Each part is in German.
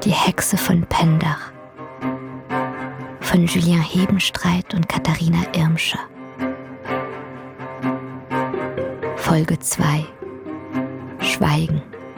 Die Hexe von Pendach von Julien Hebenstreit und Katharina Irmscher. Folge 2: Schweigen.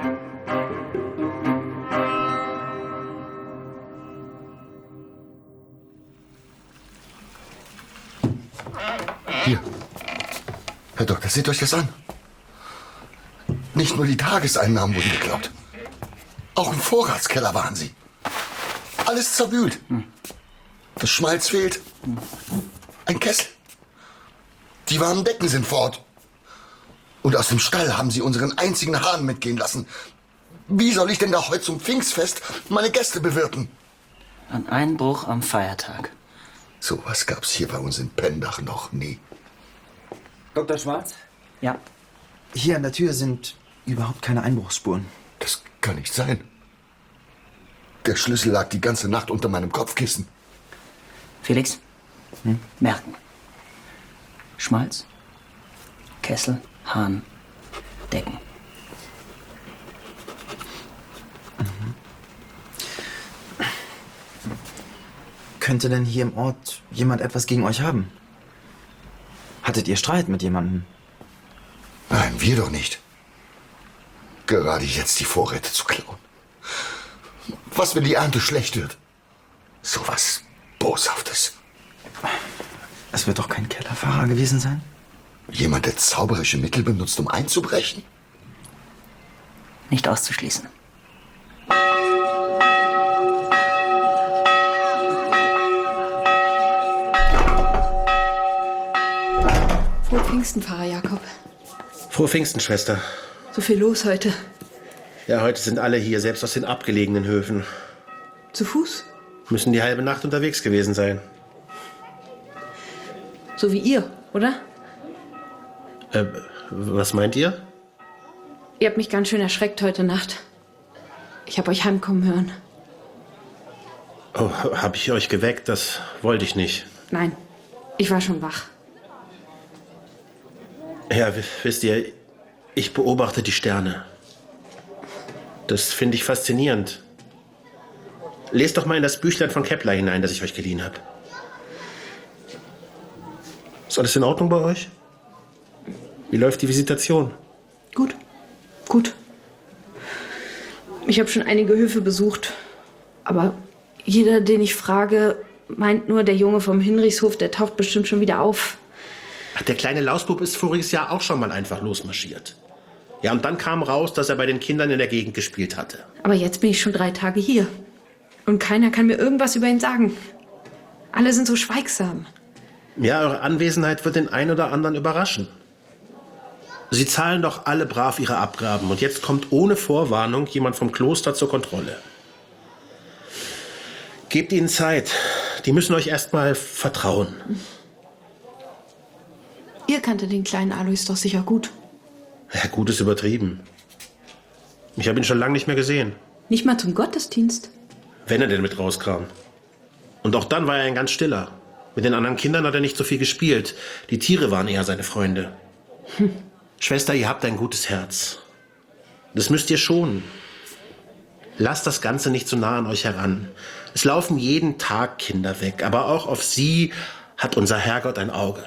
Hier, Herr Doktor, seht euch das an. Nicht nur die Tageseinnahmen wurden geklaut. Auch im Vorratskeller waren sie. Alles zerwühlt. Das Schmalz fehlt. Ein Kessel. Die warmen Decken sind fort. Und aus dem Stall haben sie unseren einzigen Hahn mitgehen lassen. Wie soll ich denn da heute zum Pfingstfest meine Gäste bewirten? Ein Einbruch am Feiertag. So was gab's hier bei uns in Pendach noch nie. Dr. Schwarz? Ja. Hier an der Tür sind überhaupt keine Einbruchsspuren. Das kann nicht sein. Der Schlüssel lag die ganze Nacht unter meinem Kopfkissen. Felix? Merken. Schmalz, Kessel, Hahn, Decken. Könnte denn hier im Ort jemand etwas gegen euch haben? Hattet ihr Streit mit jemandem? Nein, wir doch nicht. Gerade jetzt die Vorräte zu klauen. Was, wenn die Ernte schlecht wird? So was Boshaftes. Es wird doch kein Kellerfahrer gewesen sein? Jemand, der zauberische Mittel benutzt, um einzubrechen? Nicht auszuschließen. Frohe Pfingsten, Pfarrer Jakob. Frohe Pfingsten, Schwester. So viel los heute. Ja, heute sind alle hier, selbst aus den abgelegenen Höfen. Zu Fuß? Müssen die halbe Nacht unterwegs gewesen sein. So wie ihr, oder? Was meint ihr? Ihr habt mich ganz schön erschreckt heute Nacht. Ich hab euch heimkommen hören. Oh, hab ich euch geweckt? Das wollte ich nicht. Nein, ich war schon wach. Ja, wisst ihr, ich beobachte die Sterne. Das finde ich faszinierend. Lest doch mal in das Büchlein von Kepler hinein, das ich euch geliehen habe. Ist alles in Ordnung bei euch? Wie läuft die Visitation? Gut, gut. Ich habe schon einige Höfe besucht. Aber jeder, den ich frage, meint nur, der Junge vom Hinrichshof, der taucht bestimmt schon wieder auf. Ach, der kleine Lausbub ist voriges Jahr auch schon mal einfach losmarschiert. Ja, und dann kam raus, dass er bei den Kindern in der Gegend gespielt hatte. Aber jetzt bin ich schon 3 Tage hier. Und keiner kann mir irgendwas über ihn sagen. Alle sind so schweigsam. Ja, eure Anwesenheit wird den einen oder anderen überraschen. Sie zahlen doch alle brav ihre Abgaben. Und jetzt kommt ohne Vorwarnung jemand vom Kloster zur Kontrolle. Gebt ihnen Zeit. Die müssen euch erst mal vertrauen. Ihr kanntet den kleinen Alois doch sicher gut. Ja, gut ist übertrieben. Ich habe ihn schon lange nicht mehr gesehen. Nicht mal zum Gottesdienst. Wenn er denn mit rauskam. Und auch dann war er ein ganz stiller. Mit den anderen Kindern hat er nicht so viel gespielt. Die Tiere waren eher seine Freunde. Schwester, ihr habt ein gutes Herz. Das müsst ihr schonen. Lasst das Ganze nicht so nah an euch heran. Es laufen jeden Tag Kinder weg. Aber auch auf sie hat unser Herrgott ein Auge.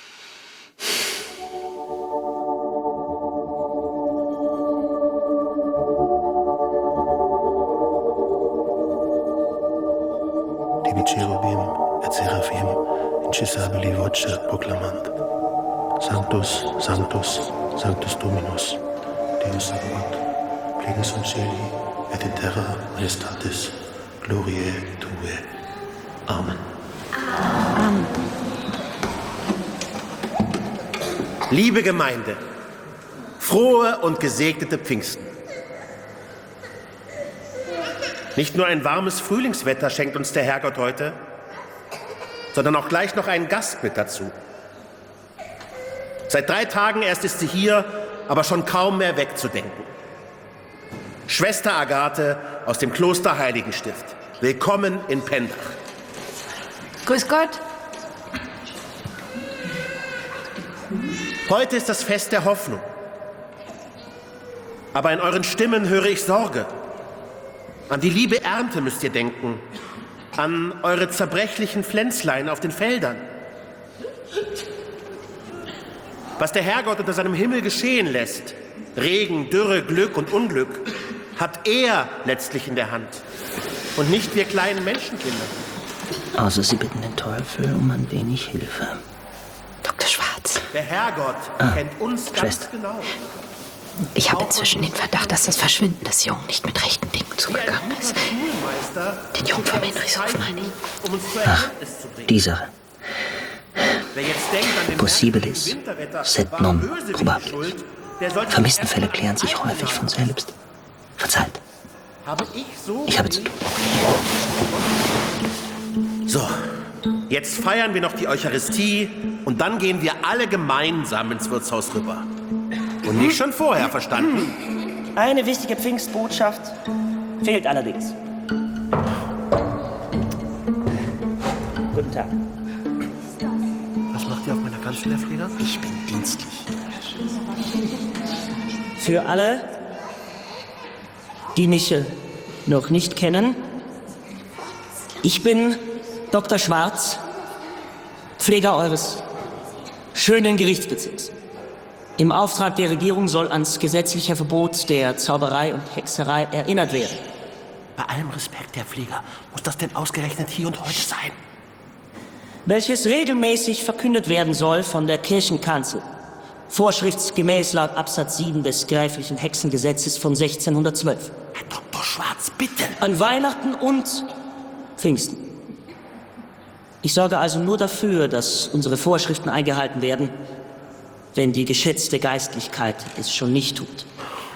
Tibi Cherubim et Seraphim incisabili voce proclamant. Sanctus, Sanctus, Sanctus Dominus, Deus Sabaoth, plenius in celi et in terra majestatis, gloriae Tue. Amen. Amen. Liebe Gemeinde, frohe und gesegnete Pfingsten. Nicht nur ein warmes Frühlingswetter schenkt uns der Herrgott heute, sondern auch gleich noch einen Gast mit dazu. Seit 3 Tagen erst ist sie hier, aber schon kaum mehr wegzudenken. Schwester Agathe aus dem Kloster Heiligenstift. Willkommen in Pendach. Grüß Gott. Heute ist das Fest der Hoffnung. Aber in euren Stimmen höre ich Sorge. An die liebe Ernte müsst ihr denken. An eure zerbrechlichen Pflänzlein auf den Feldern. Was der Herrgott unter seinem Himmel geschehen lässt, Regen, Dürre, Glück und Unglück, hat er letztlich in der Hand. Und nicht wir kleinen Menschenkinder. Außer Sie bitten den Teufel um ein wenig Hilfe. Dr. Schwarz, Der Herrgott kennt uns ganz Schwester. genau. ich habe inzwischen den Verdacht, dass das Verschwinden des Jungen nicht mit rechten Dingen zugegangen ist. Den Jungen vom Hinrichshof, meine ich. Um uns zur Erkenntnis zu bringen. Die Sache. Wer jetzt denkt an den Possibilis, merkwürdigen Winterwetter, sed war non Bösewicht probabilis. schuld, der sollte Vermisstenfälle sich klären sich erst häufig von selbst. Verzeiht, Habe ich so ich habe zu tun. So, jetzt feiern wir noch die Eucharistie und dann gehen wir alle gemeinsam ins Wirtshaus rüber. Und nicht schon vorher, verstanden? Eine wichtige Pfingstbotschaft fehlt allerdings. Guten Tag. Was macht ihr auf meiner Kanzel, Herr Pfleger? Ich bin dienstlich. Für alle, die mich noch nicht kennen, ich bin Dr. Schwarz, Pfleger eures schönen Gerichtsbezirks. Im Auftrag der Regierung soll ans gesetzliche Verbot der Zauberei und Hexerei erinnert werden. Bei allem Respekt, Herr Pfleger, muss das denn ausgerechnet hier und heute sein? Welches regelmäßig verkündet werden soll von der Kirchenkanzel, vorschriftsgemäß laut Absatz 7 des gräflichen Hexengesetzes von 1612. Herr Dr. Schwarz, bitte! An Weihnachten und Pfingsten. Ich sorge also nur dafür, dass unsere Vorschriften eingehalten werden, wenn die geschätzte Geistlichkeit es schon nicht tut.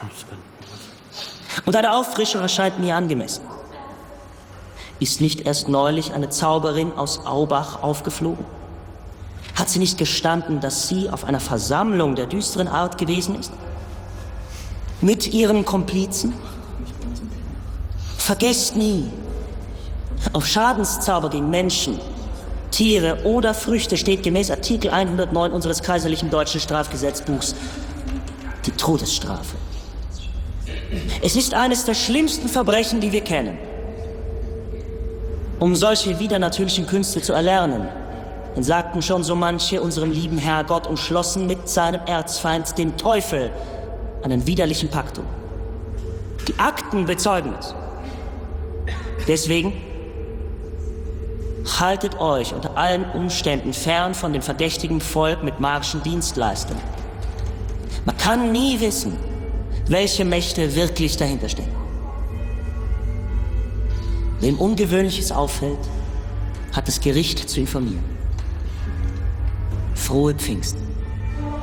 Und eine Auffrischung erscheint mir angemessen. Ist nicht erst neulich eine Zauberin aus Aubach aufgeflogen? Hat sie nicht gestanden, dass sie auf einer Versammlung der düsteren Art gewesen ist? Mit ihren Komplizen? Vergesst nie, auf Schadenszauber gegen Menschen, Tiere oder Früchte steht gemäß Artikel 109 unseres kaiserlichen deutschen Strafgesetzbuchs die Todesstrafe. Es ist eines der schlimmsten Verbrechen, die wir kennen. Um solche widernatürlichen Künste zu erlernen, entsagten schon so manche unserem lieben Herrgott und schlossen mit seinem Erzfeind, dem Teufel, einen widerlichen Paktum. Die Akten bezeugen es. Deswegen haltet euch unter allen Umständen fern von dem verdächtigen Volk mit magischen Dienstleistungen. Man kann nie wissen, welche Mächte wirklich dahinter stehen. Wem Ungewöhnliches auffällt, hat das Gericht zu informieren. Frohe Pfingsten.